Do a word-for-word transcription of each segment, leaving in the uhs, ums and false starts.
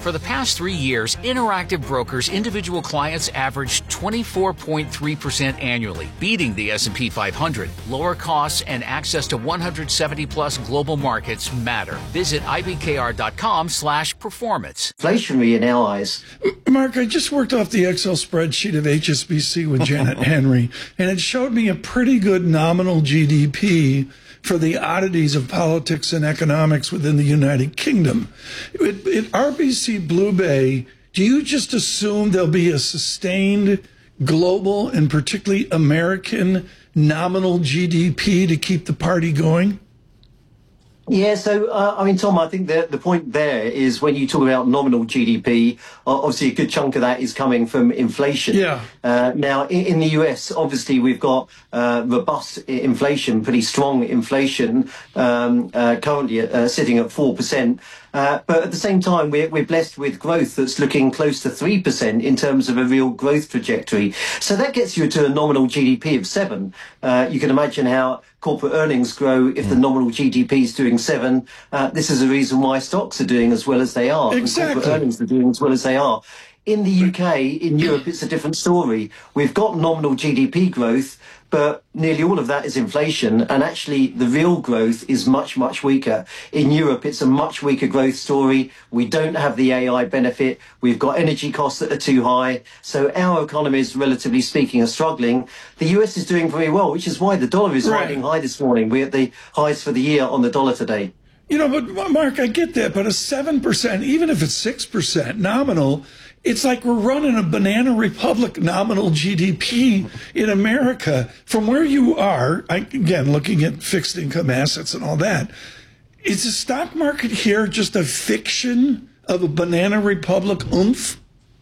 For the past three years, Interactive Brokers individual clients averaged twenty-four point three percent annually, beating the S and P five hundred. Lower costs and access to one hundred seventy plus global markets matter. Visit I B K R dot com slash performance. Inflationary in our eyes. Mark, I just worked off the Excel spreadsheet of H S B C with Janet Henry, and it showed me a pretty good nominal G D P for the oddities of politics and economics within the United Kingdom. At, at R B C Blue Bay, do you just assume there'll be a sustained global and particularly American nominal G D P to keep the party going? Yeah, so, uh, I mean, Tom, I think the, the point there is when you talk about nominal G D P, obviously a good chunk of that is coming from inflation. Yeah. Uh, now, in, in the U S, obviously, we've got uh, robust inflation, pretty strong inflation, um, uh, currently uh, sitting at four percent. Uh, but at the same time, we're, we're blessed with growth that's looking close to three percent in terms of a real growth trajectory. So that gets you to a nominal G D P of seven. Uh, you can imagine how corporate earnings grow if the nominal G D P is doing seven. Uh, this is a reason why stocks are doing as well as they are. Exactly. And corporate earnings are doing as well as they are. In the U K, in Europe, it's a different story. We've got nominal G D P growth, but nearly all of that is inflation. And actually, the real growth is much, much weaker. In Europe, it's a much weaker growth story. We don't have the A I benefit. We've got energy costs that are too high. So our economies, relatively speaking, are struggling. The U S is doing very well, which is why the dollar is Right. riding high this morning. We're at the highs for the year on the dollar today. You know, but Mark, I get that, but a seven percent, even if it's six percent nominal, it's like we're running a banana republic nominal G D P in America. From where you are, I, again, looking at fixed income assets and all that, is the stock market here just a fiction of a banana republic oomph?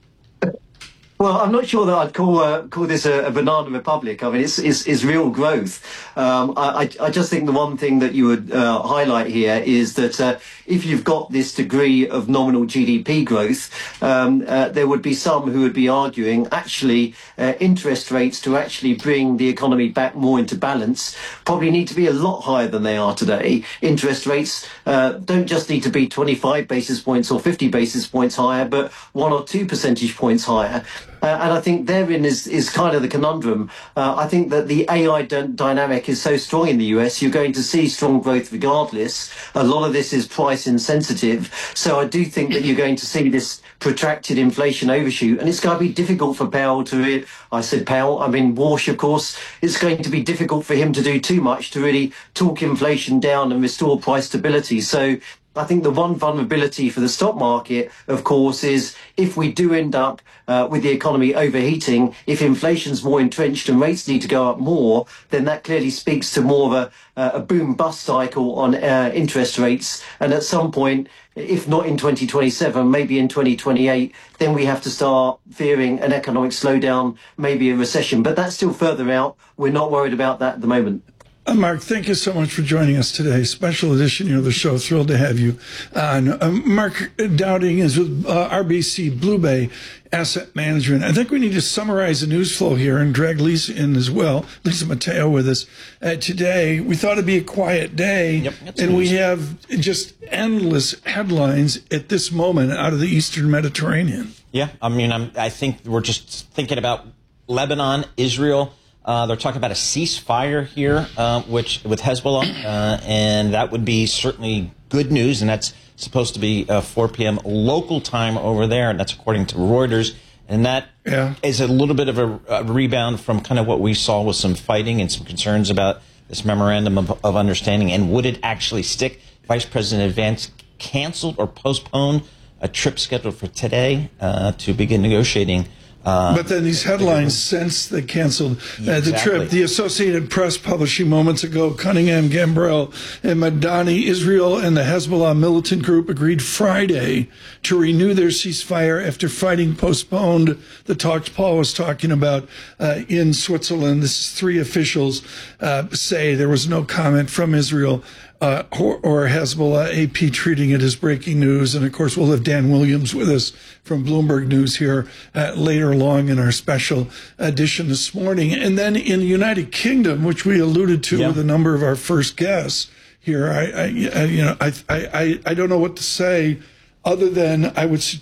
Well, I'm not sure that I'd call uh, call this a, a banana republic. I mean, it's it's, it's real growth. Um, I, I just think the one thing that you would uh, highlight here is that uh, if you've got this degree of nominal G D P growth, um, uh, there would be some who would be arguing actually uh, interest rates to actually bring the economy back more into balance probably need to be a lot higher than they are today. Interest rates uh, don't just need to be twenty-five basis points or fifty basis points higher, but one or two percentage points higher. Uh, and I think therein is, is kind of the conundrum. Uh, I think that the A I d- dynamic is so strong in the U S, you're going to see strong growth regardless. A lot of this is price insensitive. So I do think that you're going to see this protracted inflation overshoot. And it's going to be difficult for Powell to, re- I said Powell, I mean Walsh, of course. It's going to be difficult for him to do too much to really talk inflation down and restore price stability. So I think the one vulnerability for the stock market, of course, is if we do end up uh, with the economy overheating, if inflation's more entrenched and rates need to go up more, then that clearly speaks to more of a, uh, a boom-bust cycle on uh, interest rates. And at some point, if not in twenty twenty-seven, maybe in twenty twenty-eight, then we have to start fearing an economic slowdown, maybe a recession. But that's still further out. We're not worried about that at the moment. Uh, Mark, thank you so much for joining us today. Special edition of the show. Thrilled to have you on. Um, Mark Dowding is with uh, R B C Blue Bay Asset Management. I think we need to summarize the news flow here and drag Lisa in as well. Lisa Mateo with us uh, today. We thought it'd be a quiet day, yep, and we have just endless headlines at this moment out of the Eastern Mediterranean. Yeah, I mean, I'm, I think we're just thinking about Lebanon, Israel. Uh, they're talking about a ceasefire here, uh, which with Hezbollah, uh, and that would be certainly good news. And that's supposed to be uh, four p.m. local time over there, and that's according to Reuters. And that yeah. is a little bit of a, a rebound from kind of what we saw with some fighting and some concerns about this memorandum of, of understanding. And would it actually stick? Vice President Vance canceled or postponed a trip scheduled for today uh, to begin negotiating. Uh, but then these headlines, since they canceled uh, the exactly. trip, the Associated Press publishing moments ago, Cunningham, Gambrell, and Madani, Israel and the Hezbollah militant group agreed Friday to renew their ceasefire after fighting postponed the talks Paul was talking about uh, in Switzerland. This is three officials uh, say there was no comment from Israel Uh, or, or Hezbollah, A P treating it as breaking news. And, of course, we'll have Dan Williams with us from Bloomberg News here uh, later along in our special edition this morning. And then in the United Kingdom, which we alluded to yeah. with a number of our first guests here, I, I, I you know, I, I, I don't know what to say other than I would